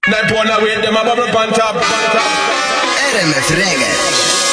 Night one away, them a bubble pan top. RMF Reggae.